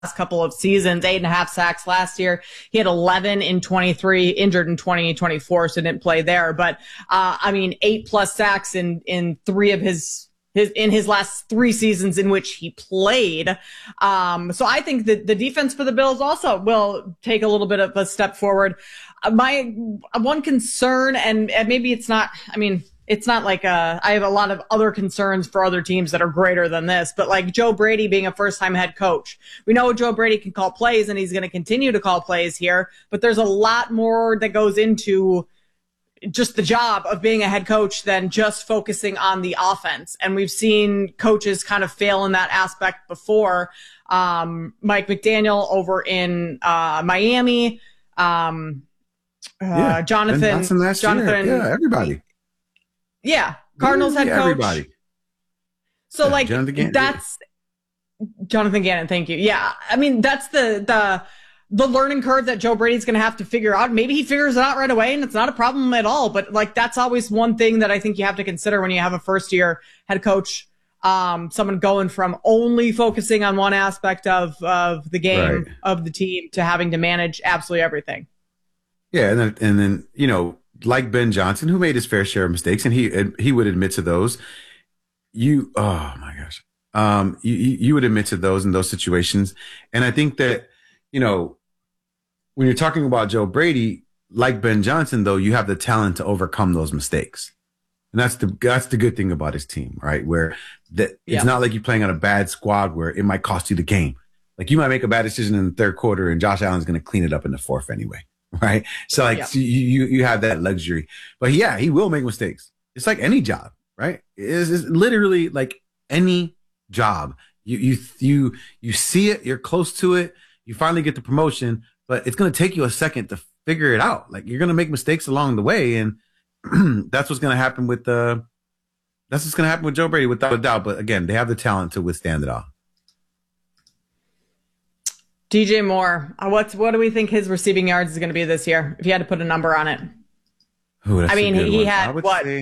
last couple of seasons, 8.5 sacks last year. He had 11 in 23, injured in 2024, so didn't play there. But, 8+ sacks in three of his last 3 seasons in which he played. So I think that the defense for the Bills also will take a little bit of a step forward. My one concern, and maybe it's not like I have a lot of other concerns for other teams that are greater than this, but like Joe Brady being a first-time head coach. We know Joe Brady can call plays, and he's going to continue to call plays here, but there's a lot more that goes into just the job of being a head coach than just focusing on the offense. And we've seen coaches kind of fail in that aspect before. Mike McDaniel over in Miami, Jonathan. Yeah, everybody. Yeah, Cardinals head coach. Everybody. So that's Jonathan Gannon. Thank you. Yeah, I mean that's the learning curve that Joe Brady's going to have to figure out. Maybe he figures it out right away and it's not a problem at all. But like, that's always one thing that I think you have to consider when you have a first year head coach, someone going from only focusing on one aspect of the game, right, of the team, to having to manage absolutely everything. Yeah. And then, like Ben Johnson, who made his fair share of mistakes, and he would admit to those. You would admit to those in those situations. And I think that, when you're talking about Joe Brady, like Ben Johnson, though, you have the talent to overcome those mistakes. And that's the good thing about his team, right? Where it's not like you're playing on a bad squad where it might cost you the game. Like, you might make a bad decision in the third quarter and Josh Allen's going to clean it up in the fourth anyway, right? So you have that luxury. But yeah, he will make mistakes. It's like any job, right? It's literally like any job. You see it, you're close to it, you finally get the promotion, but it's going to take you a second to figure it out. Like, you're going to make mistakes along the way, and that's what's going to happen with Joe Brady, without a doubt. But again, they have the talent to withstand it all. DJ Moore, what do we think his receiving yards is going to be this year, if you had to put a number on it? He had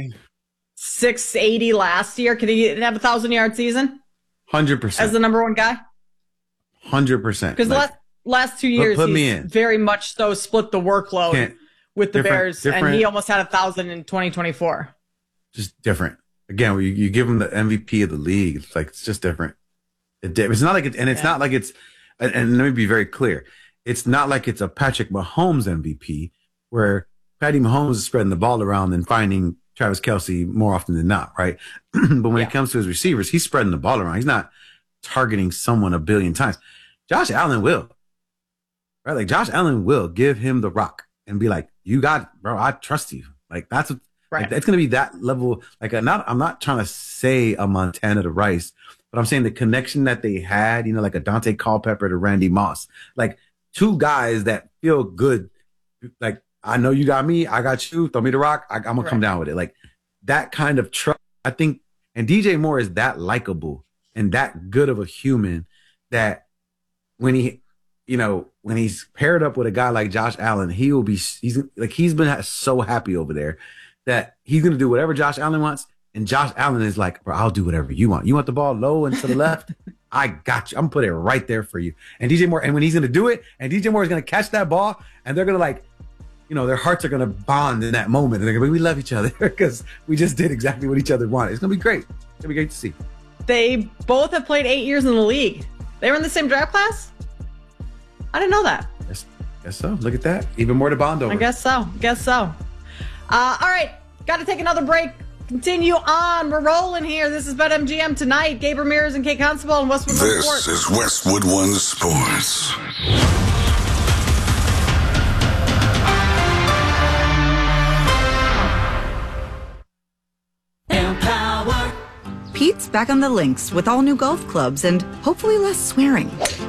680 last year. Could he have a 1,000-yard season? 100%. As the number one guy? 100%. Because last 2 years, he's very much so split the workload with the Bears, and he almost had 1,000 in 2024. Just different. Again, you give him the MVP of the league. It's like, it's just different. It's not like not like it's, and let me be very clear. It's not like it's a Patrick Mahomes MVP where Patty Mahomes is spreading the ball around and finding Travis Kelce more often than not, right? But when it comes to his receivers, he's spreading the ball around. He's not targeting someone a billion times. Josh Allen will. Right? Like, Josh Allen will give him the rock and be like, "You got it, bro. I trust you." Like, that's what, right. Like, it's going to be that level. Like, I'm not trying to say a Montana to Rice, but I'm saying the connection that they had, like a Dante Culpepper to Randy Moss, like two guys that feel good. Like, I know you got me, I got you. Throw me the rock. I'm going to come down with it. Like, that kind of trust, I think. And DJ Moore is that likable and that good of a human that when he's paired up with a guy like Josh Allen, he's been so happy over there that he's going to do whatever Josh Allen wants. And Josh Allen is like, "Bro, I'll do whatever you want. You want the ball low and to the left? I got you. I'm going to put it right there for you." And DJ Moore, and when he's going to do it, and DJ Moore is going to catch that ball, and they're going to their hearts are going to bond in that moment. And they're going to be, "We love each other because we just did exactly what each other wanted." It's going to be great. It's going to be great to see. They both have played 8 years in the league. They were in the same draft class? I didn't know that. Guess so. Look at that. Even more to bond over. I guess so. All right. Got to take another break. Continue on. We're rolling here. This is BetMGM tonight. Gabe Ramirez and Kate Constable on Westwood One Sports. This is Westwood One Sports. Pete's back on the links with all new golf clubs and hopefully less swearing.